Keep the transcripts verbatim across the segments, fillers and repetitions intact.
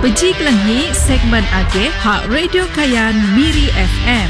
Pejik Langi segmen Ageh Hak Radio Kayan Miri F M.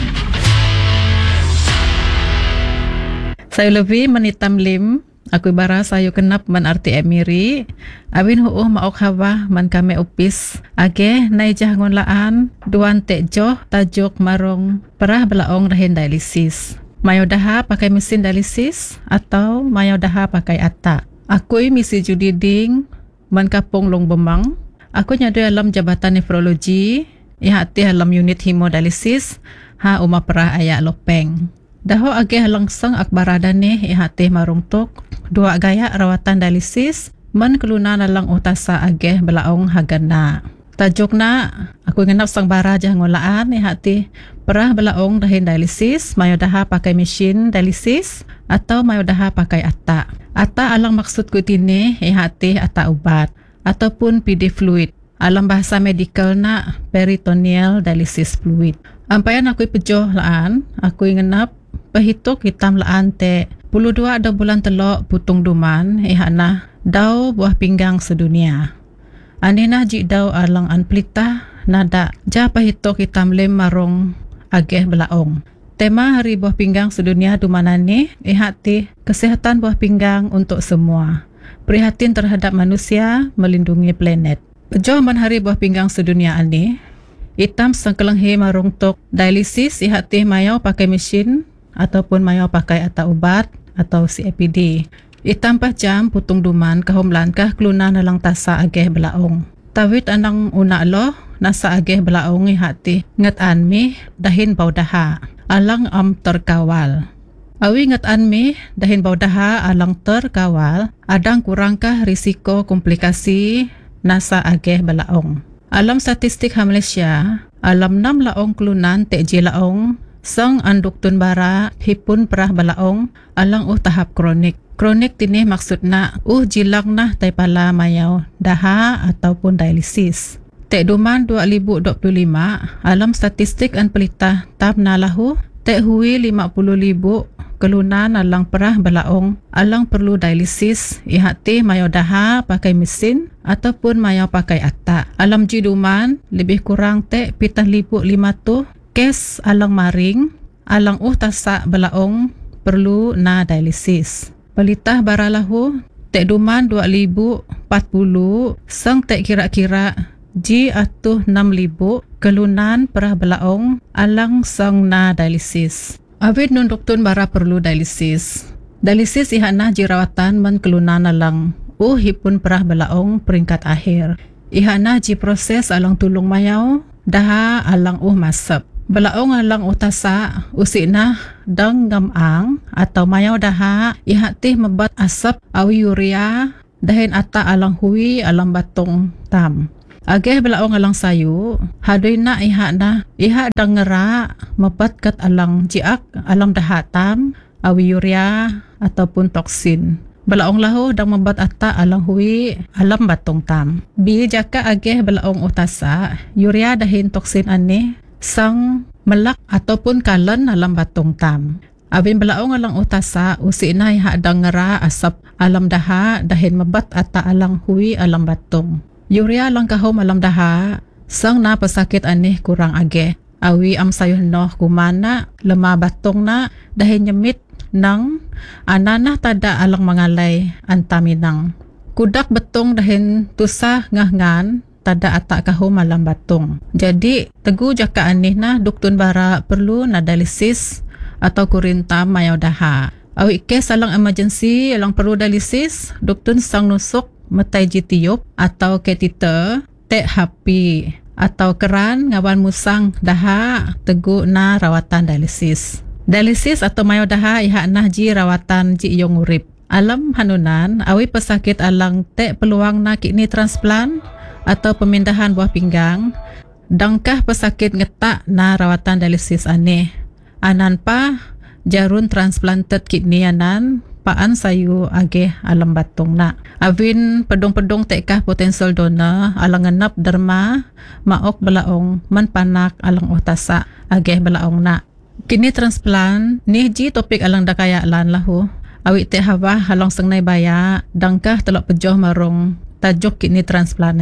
Saya lebih menitam lim. Aku bara sayu kenap man arti emiri. Awin huuh maok hawa man kame upis. Ageh naijah ngonlaan. Duan tek joh tajuk marong perah belaong dahin dialisis. Mayo daha pakai mesin dialisis atau mayo daha pakai atak. Akui misi judiding man kapong long bemang. Aku nyadu dalam jabatan nefrologi. Ihati dalam unit hemodialisis. Ha uma perah ayak lopeng. Daho ageh langsung akbarada ni ihati marung tok. Dua gaya rawatan dialisis. Man keluna nalang utasa ageh belaong hagana. Tajuk na, aku ngenap sang bara jah ngolaan ihati perah belaong dahin dialisis. Mayo daha pakai mesin dialisis. Atau mayo daha pakai atak. Atak alang maksud ku tini ihati atak ubat. Ataupun P D fluid. Alam bahasa medical na peritoneal dialysis fluid. Ampayan aku pejoh laan, aku ngenap pahitok hitam laan te puluh dua ada bulan telok putung duman ihana daw buah pinggang sedunia. Anina ji daw alang anplita nada ja pahitok hitam lem marong ageh belaong. Tema hari buah pinggang sedunia dumanani ihati kesehatan buah pinggang untuk semua. Prihatin terhadap manusia, melindungi planet. Pejoh man hari buah pinggang sedunia ani, hitam sengkelenghi marung tok dialisis ihati mayau pakai mesin ataupun mayau pakai atak ubat atau C A P D. Hitam jam putung duman kahumlan kah keluna nalang tasa ageh belaong. Tawit anang una loh nasa ageh belaong ihati ngat anmi dahin baudaha alang am terkawal. Awi ngat mi dahin baudaha alang terkawal, adang kurangkah risiko komplikasi nasa ageh belaong. Alam statistik ha Malaysia, alam enam laong kelunan tek je laong, sang anduk tun bara hipun perah belaong, alang uh tahap kronik. Kronik tini maksudna uh jilang nah taipala mayau daha ataupun dialisis. Tek duman dua ribu dua puluh lima, alam statistik an pelitah tab nalahu, tek hui lima puluh ribu kelunan alang perah belaong alang perlu dialisis ihati mayo daha pakai mesin ataupun mayo pakai atak. Alam jiduman lebih kurang tek pitah libu lima tu kes alang maring alang uh tasak belaong perlu na dialisis. Pelitah baralahu tek duman dua ribu empat puluh sang tek kira-kira ji atuh enam ribu kelunan perah belaong alang sang na dialisis. Awit nun doktun bara perlu dialisis. Dialisis ihana jirawatan man keluna nalang uh hipun perah belaong peringkat akhir. Ihana ji proses alang tulung mayau daha alang uh masap. Belaong alang utasa usina dang ngamang atau mayau daha ihati mebat asap awi urea dahin ata alang hui alang batong tam. Ageh belaong alang sayu, hadoy na iha na, iha dang ngera, mapat kat alang jiak, alang dahatam, awi urea, ataupun toksin. Belaong lahu dang mabat ata alang hui, alam batong tam. Bi jaka ageh belaong utasa, urea dahin toksin ani, sang melak ataupun kalan alam batong tam. Abin belaong alang utasa, usi na iha dang ngera asap alam daha, dahin mabat ata alang hui, alam batong. Urea lang kahom alam daha, sang na pasakit anih kurang ageh. Awi am sayuh noh kumana, lemah batong na, dahin nyemit nang, ananah tada alang mangalay antaminang. Kudak betong dahin tusah ngah-ngan, tada atak kahom alam batong. Jadi, tegu jaka anih na, duktun bara perlu na dialisis atau kurintam mayaw daha. Awi kes alang emergency, alang perlu dialisis, duktun sang nusuk, metai jitiup atau catheter tek hapi atau keran ngawan musang daha tegu na rawatan dialisis. Dialisis atau mayo daha iha nah ji rawatan ji yong urip. Alam hanunan awi pesakit alang tek peluang na kidney transplant atau pemindahan buah pinggang. Dangkah pesakit ngetak na rawatan dialisis aneh. Anan pa jarun transplanted kidney anan paan sayu ageh alam batong na. Awin pedong-pedong tekkah potential donor alang ngenap derma maok belaong man panak alang utasa ageh belaong na. Kini transplant ni ji topik alang dakaya lan lahu. Awit te hawa halong sengnai baya dangkah telok pejoh marong tajuk kini transplant ni.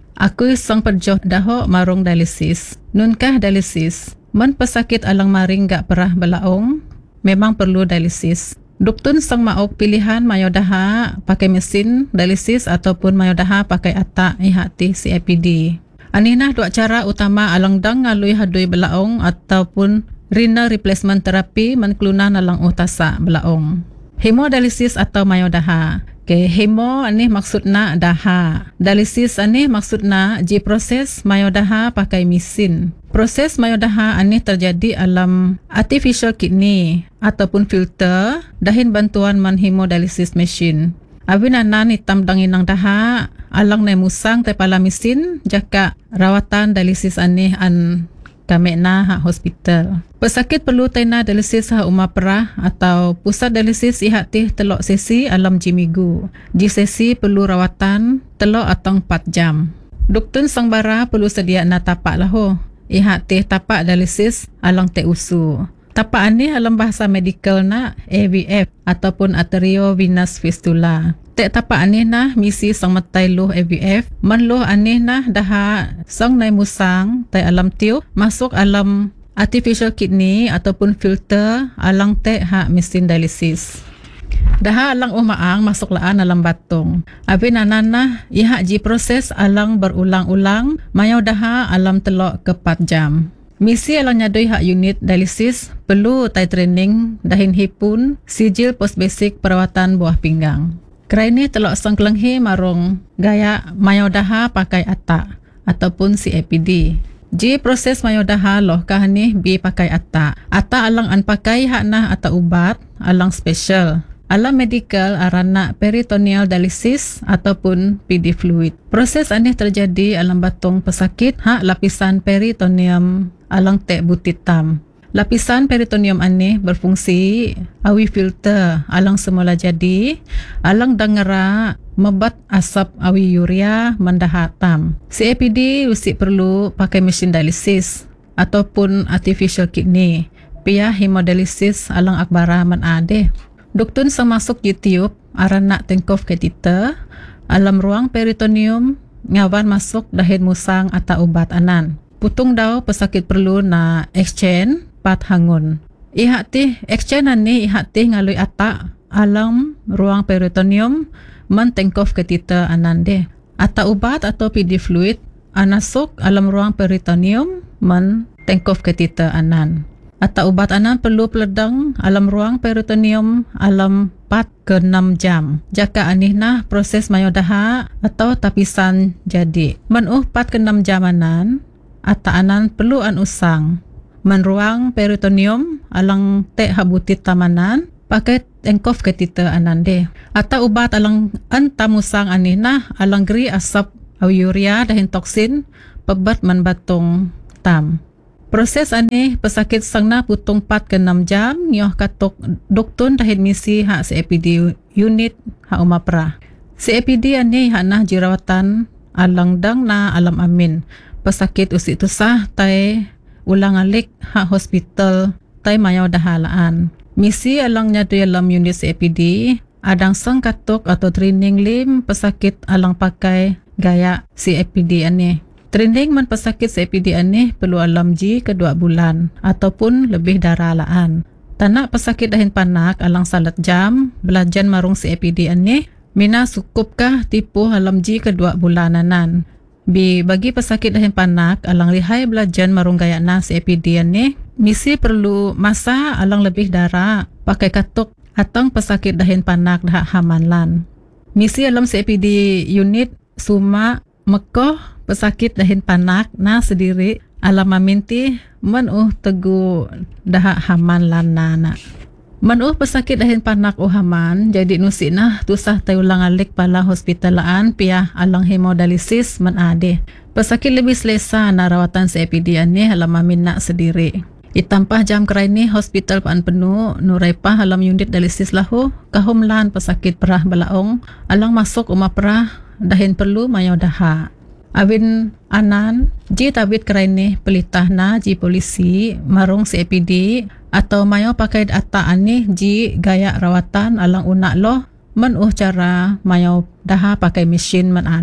Aku sang perjoh daho marung dialisis. Nunkah dialisis? Man pesakit alang maring gak perah belaong, memang perlu dialisis. Duktun sang maok pilihan mayodaha pakai mesin dialisis ataupun mayodaha pakai atak ihati C A P D. Aninah dua cara utama alang dang ngalui hadui belaong ataupun renal replacement therapy menkeluna nalang utasa belaong. Hemodialisis atau mayodaha. Okay, hemo ani maksudna daha. Dialisis ani maksudna ji proses mayodaha pakai mesin. Proses mayodaha ani terjadi alam artificial kidney ataupun filter dahin bantuan man hemodialisis machine. Abin anan hitam danginang daha alang na musang te pala mesin jaka rawatan dialisis ani an kami na ha hospital. Pesakit perlu taina dialisis ha umah perah atau pusat dialisis ihati telok sesi alam jimigu. Ji sesi perlu rawatan telok atau empat jam. Duktun sang bara perlu sedia na tapak laho. Ihati tapak dialisis alang te usu. Tapak ani alam bahasa medical na A V F ataupun arteriovenous fistula. Tek tapak ani na misi sang matai loh A V F. Man loh ani na daha sang nai musang tai alam tiu masuk alam artificial kidney ataupun filter alang tek ha mesin dialisis. Daha alang umaang masuk laan alam batong. Abin anana iha ji proses alang berulang-ulang mayau daha alam telok ke empat jam. Misi alang nyadoi hak unit dialisis perlu tai training dahin hipun sijil post basic perawatan buah pinggang. Kerana telok sang kelenghi marung gaya mayodaha pakai atak ataupun C A P D. Ji proses mayodaha loh kahani bi pakai atak. Atak alang an pakai hak nah atak ubat alang special. Alam medical arana peritoneal dialisis ataupun P D fluid. Proses ini terjadi alam batong pesakit hak lapisan peritoneum alang tek butitam. Lapisan peritoneum ini berfungsi awi filter alang semula jadi alang dangera mebat asap awi urea mendahatam. C A P D usik perlu pakai mesin dialisis ataupun artificial kidney. Pia hemodialisis alang akbara man ade. Duktun sang masuk di tiup arana tengkov catheter alam ruang peritoneum ngawan masuk dahin musang atau ubat anan. Putung daw pesakit perlu na exchange pat hangun. Ihati exchange ani ihati ngalui atak alam ruang peritoneum man tengkov catheter anan de. Ata ubat atau P D fluid anasuk alam ruang peritoneum man tengkov catheter anan. Atau ubat anan perlu peledang alam ruang peritoneum alam empat ke enam jam. Jaka anihna proses mayodaha atau tapisan jadi. Menuh empat ke enam jam anan, ata anan perlu an usang. Men ruang peritoneum alang tek habutit tamanan pakai tengkov catheter anan de. Atau ubat alang an tamusang anihna alang geri asap urea dahin toksin pebat man batong tam. Proses ani pesakit sangna putung empat ke enam jam nyoh katok duktun dahin misi hak C A P D unit hak umah perah. C A P D ani hak nah jirawatan alang dang na alam amin. Pesakit usik tusah tai ulang alik hak hospital tai mayau dahalaan. Misi alang nyadu alam unit C A P D adang sang katok atau training lim pesakit alang pakai gaya C A P D ani. Training man pesakit C A P D ani perlu alam ji kedua bulan ataupun lebih daralaan. Tanak pesakit dahin panak alang salat jam belajan marung C A P D ani mina sukupkah tipu alam ji kedua bulananan. Bi bagi pesakit dahin panak alang lihai belajan marung gaya na C A P D ani misi perlu masa alang lebih dara pakai katuk atang pesakit dahin panak dah hamanlan. Misi alam C A P D unit suma mekoh pesakit dahin panak na sendiri alam maminti menuh tegu dah haman lanana. Menuh pesakit dahin panak oh haman jadi nusik nah tusah tayulang alik pala hospitalaan pia alang hemodialisis man ade. Pesakit lebih selesa na rawatan C A P D ani alam mamin nak sendiri. Itampah jam kerai ni hospital paan penuh nurai pah alam unit dialisis lahu kahumlan pesakit perah belaong alang masuk umah perah dahin perlu mayau daha. Awin anan ji tabit kerai ni pelitah na ji polisi marung C A P D atau mayo pakai data ani ji gaya rawatan alang unak loh menuh cara mayo daha pakai mesin man ade.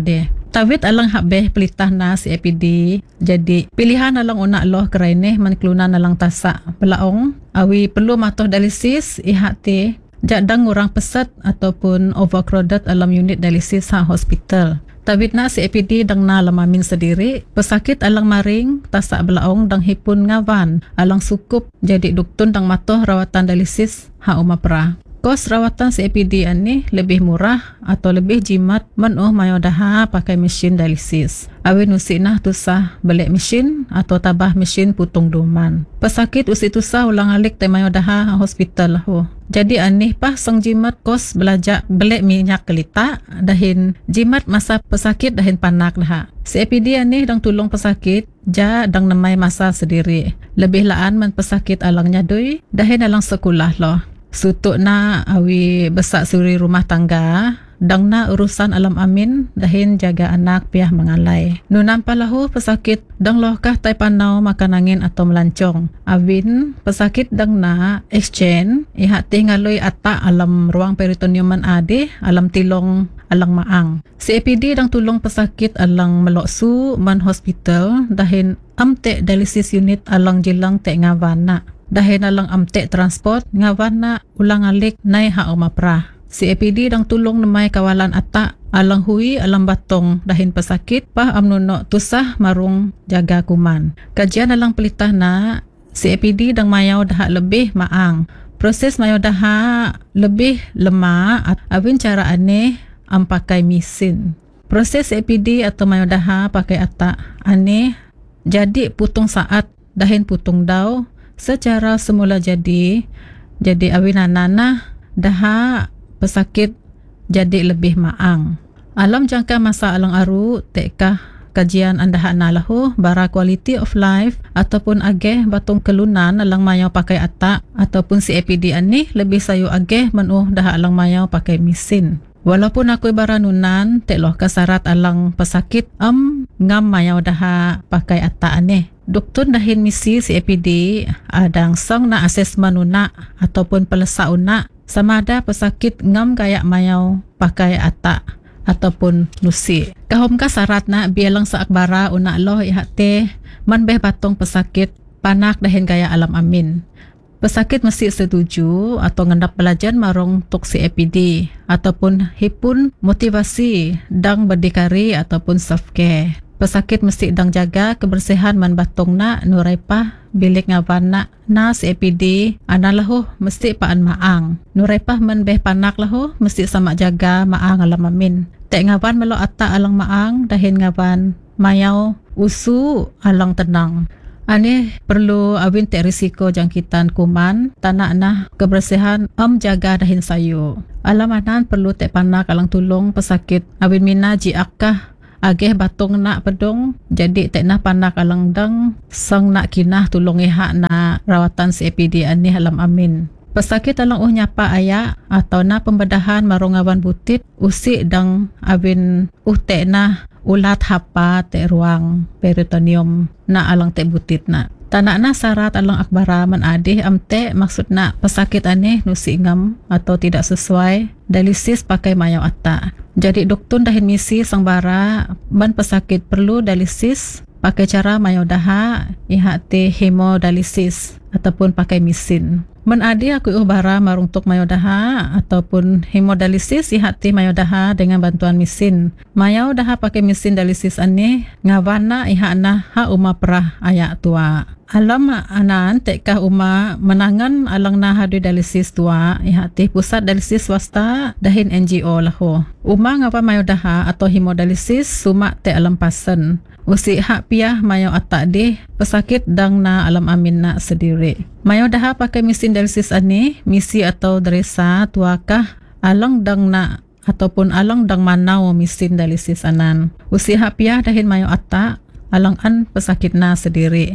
Tawit alang habeh pelitah na C O P D. Jadi pilihan alang una loh keraine man kelunan alang tasa pelaong awi perlu matoh dialisis ihak te jadang ngurang pesat ataupun overcrowded alam unit dialisis ha hospital. Tawit na C O P D dang na lamamin sendiri, pesakit alang maring tasa belaong dang hipun ngawan alang sukup jadi duktun dang matoh rawatan dialisis ha umapra. Kos rawatan C O P D ani lebih murah atau lebih jimat man oh mayo daha pakai mesin dialisis. Awin usi nah tusah balik mesin atau tabah mesin putung duman. Pesakit usi tusah ulang alik te mayo daha hospital ho. Jadi anih pah sang jimat kos belajak balik minyak kelita dahin jimat masa pesakit dahin panak dah. C O P D anih dang tulung pesakit ja dang nemai masa sendiri. Lebih laan man pesakit alang nyadui dahin alang sekolah loh. Sutuk na awi besak suri rumah tangga dang na urusan alam amin dahin jaga anak piah mengalai. Nunam palahu pesakit dang lohkah tai panau makan angin atau melancong. Awin pesakit dang na exchange ihak ti ngalui atak alam ruang peritoneum man ade alam tilong alang maang. C O P D dang tulung pesakit alang meloksu man hospital dahin amte dialysis unit alang jilang te ngawana. Dahin alang amte transport ngawan na ulang alik nai ha umapra. C O P D dang tulong namay kawalan ata alang hui alang batong dahin pesakit pah amnuno tusah marung jaga kuman. Kajian alang pelitah na C O P D dang mayaw daha lebih maang. Proses mayaw daha lebih lemah at awin cara aneh am pakai mesin. Proses C O P D atau mayaw daha pakai ata aneh jadi putung saat dahin putung daw secara semula jadi jadi awinanana daha pesakit jadi lebih maang. Alam jangka masa alang aru teka kajian andaha nalahu bara quality of life ataupun ageh batung kelunan alang mayaw pakai atak ataupun C O P D ani lebih sayu ageh manuh daha alang mayaw pakai mesin. Walaupun aku baranunan tekloh kasarat alang pesakit am ngam mayaw daha pakai atak aneh. Doktor dahin misi C O P D adang sang na asesmen una ataupun pelesa una sama ada pesakit ngam kayak mayaw pakai atak ataupun nusi. Kahom ka syarat na bialang sa akbara una loh ihate man beh batong pesakit panak dahin kaya alam amin. Pesakit mesti setuju atau ngendap belajar marong tok C O P D ataupun hipun motivasi dang berdikari ataupun self care. Pesakit mesti dang jaga kebersihan man batong na nuraipah bilik ngawan na na C O P D analah mesti paan maang. Nuraipah man beh panak lahu mesti sama jaga maang alam amin. Tek ngawan melo ata alang maang dahin ngawan mayaw usu alang tenang. Ani perlu awin te risiko jangkitan kuman tanak nah kebersihan am jaga dahin sayu. Alamanan perlu te panak alang tulung pesakit awin mina jiakah ageh batong nak pedong jadi tek nah panak alang dang sang nak kinah tulung ihak na rawatan C O P D ani alam amin. Pesakit alang uh nyapa ayak atau na pembedahan marung awan butit usik dang awin uh tek nah ulat hapa tek ruang peritoneum na alang tek butit na. Tanak na syarat alang akbara man adih amte maksud na pesakit aneh nusi ngam atau tidak sesuai dialisis pakai mayaw atta. Jadi doktor dahin misi sang bara ban pesakit perlu dialisis pakai cara mayaw daha ihak te hemodialisis ataupun pakai mesin. Man adi aku uh bara marung tok mayaw daha ataupun hemodialisis ihak te mayaw daha dengan bantuan mesin. Mayaw daha pakai mesin dialisis aneh ngawana ihak na ha uma perah ayak tua. Alam anan tekkah uma menangan alang na hadu dialisis tua ihak te pusat dialisis swasta dahin N G O lahu. Uma ngapa mayaw daha atau hemodialisis suma te alam pasen. Usi hak piah mayaw atak deh pesakit dang na alam amin na sendiri. Mayaw daha pakai mesin dialisis ani misi atau dresa tuakah alang dang na ataupun alang dang manau mesin dialisis anan. Usi hak piah dahin mayaw atak alang an pesakit na sendiri.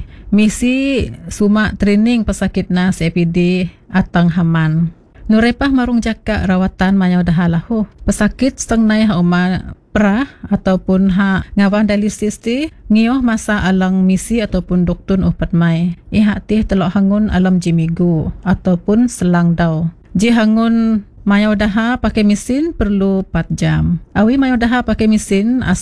Misi suma training pesakit na C O P D atang haman. Nurepah marung jaka rawatan mayaw daha lahu. Pesakit seteng nai ha uma pra ataupun ha ngawan dialisis ti ngioh masa alang misi ataupun doktun upat mai. Ihak ti telok hangun alam jimigu ataupun selang daw. Ji hangun mayaw daha pakai mesin perlu empat jam. Awi mayaw daha pakai mesin asap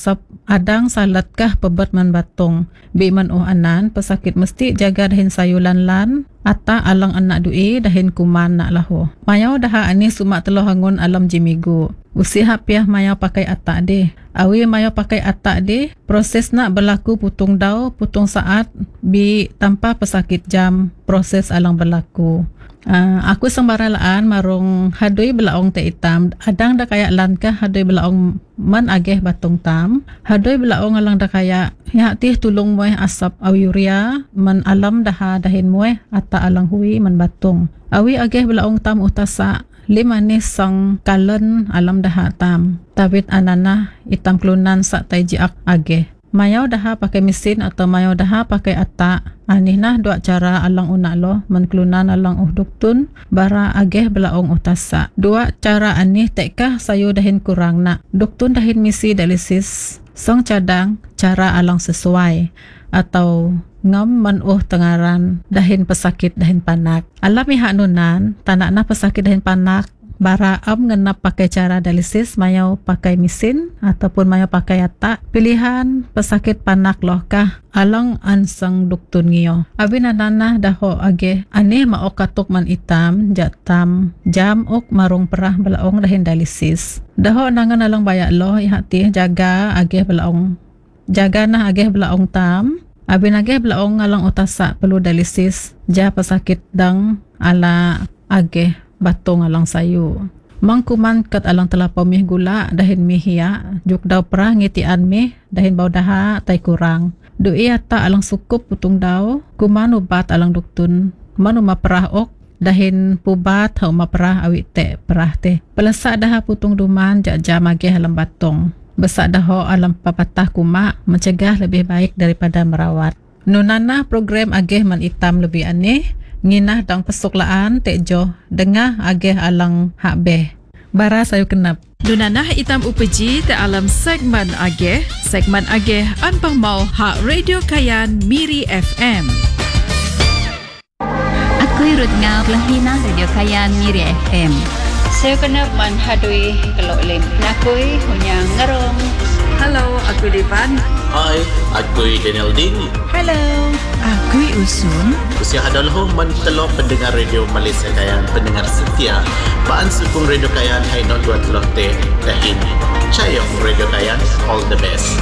adang salatkah pebat man batong. Bi man oh anan pesakit mesti jaga dahin sayulan lan ata alang anak dui dahin kuman nak laho. Mayau daha ani sumak teloh hangun alam jimigu. Usiha piah mayau pakai atak deh. Awi mayau pakai atak deh. Proses nak berlaku putung dau, putung saat bi tanpa pesakit jam proses alang berlaku. Uh, aku sembaralaan marung hadui belaong te hitam. Adang dah kayak lankah hadui belaong man ageh batung tam. Hadui belaong alang dah kayak ya tih tulung mueh asap awi uria man alam dah dahin mueh ata alang hui man batung. Awi ageh belaong tam utasa lima ni sang kalen alam dah tam. Tabit anana hitam kelunan sak taijiak ageh. Mayau dah pakai mesin atau mayau dah pakai atak. Anih nah dua cara alang unak lo menklunan alang uh duktun bara ageh belaong utasa. Dua cara anih tekkah sayu dahin kurang nak. Duktun dahin misi dialisis song cadang cara alang sesuai atau ngam man uh tengaran dahin pesakit dahin panak. Alam ihak nunan tanak na pesakit dahin panak bara am ngenap pakai cara dialisis mayau pakai mesin ataupun mayau pakai atak. Pilihan pesakit panak loh kah alang ansang duktun ngiyo. Abin anana daho age aneh maok katuk man itam jatam jam ok marung perah belaong dahin dialisis. Daho nangan alang bayak loh ihati jaga age belaong. Jaga nah age belaong tam. Abin age belaong alang utasa perlu dialisis ja pesakit dang ala age batong alang sayu. Mangkuman kat alang telapau mih gula dahin mih ya. Juk daw perah ngitian mih dahin bau daha tay kurang. Dui ata alang sukup putung daw. Kuman ubat alang duktun. Manu maperah ok dahin pubat hau maperah awit te perah te. Pelesak daha putung duman jak jam agih alang batong. Besak daho alang papatah kumak mencegah lebih baik daripada merawat. Nunana program agih man itam lebih aneh. Nginah dang pesuklaan tekjo dengah ageh alang hak beh. Bara sayu kenap. Dunanah itam upeji te alam segmen ageh. Segmen ageh anpah mau hak Radio Kayan Miri F M. Aku irut ngau lahina Radio Kayan Miri F M. Saya kena man hadui kelok lim. Nakui hunya ngerong. Hello, aku Livan. Hai, aku Daniel Ding. Hello, aku Usun. Usia adalah man telok pendengar radio Malaysia Kayan, pendengar setia. Baan sukung Radio Kayan hai not dua telok teh dahin. Cayong Radio Kayan, all the best.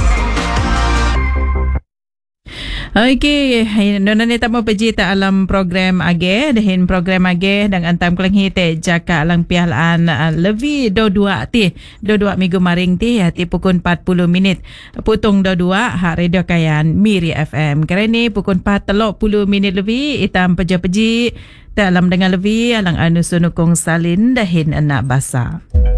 Okey, nona ni tamu peji ta alam program age, dahin program age dang antam kelenghi te jaka alang pialaan uh, levi do dua ti, do dua minggu maring ti hati pukul empat puluh minit. Putung do dua hak Radio Kayan Miri F M. Kerana pukul empat telok puluh minit lebih itam peja peji ta alam dengan levi alang anu sunukong salin dahin anak basa.